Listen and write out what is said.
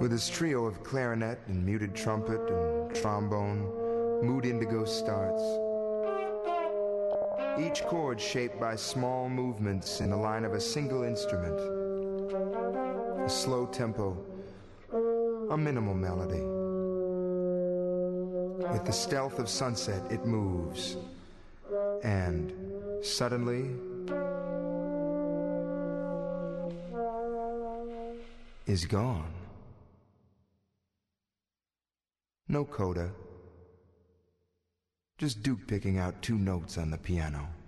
With his trio of clarinet and muted trumpet and trombone, Mood Indigo starts. Each chord shaped by small movements in the line of a single instrument. A slow tempo, a minimal melody. With the stealth of sunset, it moves. And suddenly, is gone. No coda. Just Duke picking out two notes on the piano.